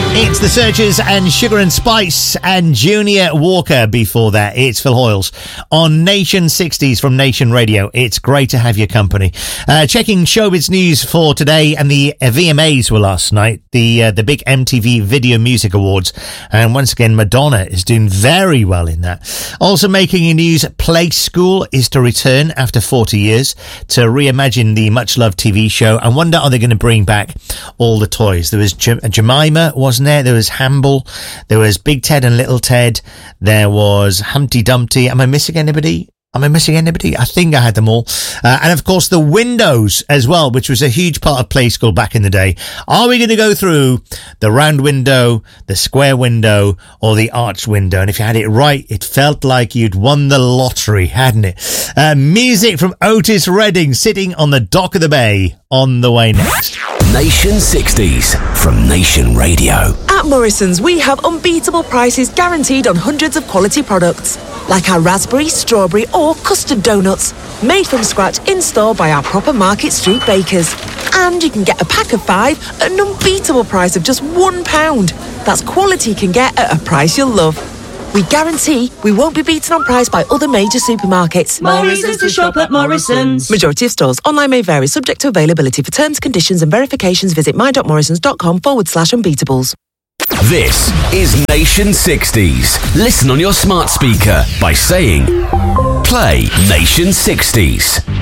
It's The Searchers and Sugar and Spice and Junior Walker before that. It's Phil Hoyles on Nation 60s from Nation Radio. It's great to have your company. Checking showbiz news for today, and the VMAs were last night, the big MTV Video Music Awards. And once again, Madonna is doing very well in that. Also making news, Play School is to return after 40 years to reimagine the much-loved TV show. I wonder, are they going to bring back all the toys? There was Jemima, wasn't there? There was Hamble, there was Big Ted and Little Ted, there was Humpty Dumpty. Am I missing anybody? I think I had them all. And of course the windows as well, which was a huge part of Play School back in the day. Are we going to go through the round window, the square window, or the arch window? And if you had it right, it felt like you'd won the lottery, hadn't it? Music from Otis Redding, Sitting on the Dock of the Bay, on the way next. Nation 60s from Nation Radio. At Morrison's, we have unbeatable prices guaranteed on hundreds of quality products, like our raspberry, strawberry or custard donuts, made from scratch in-store by our proper Market Street bakers. And you can get a pack of 5 at an unbeatable price of just £1. That's quality you can get at a price you'll love. We guarantee we won't be beaten on price by other major supermarkets. More reasons to shop at Morrison's. Majority of stores. Online may vary, subject to availability. For terms, conditions and verifications, visit my.morrisons.com/unbeatables. This is Nation 60s. Listen on your smart speaker by saying, play Nation 60s.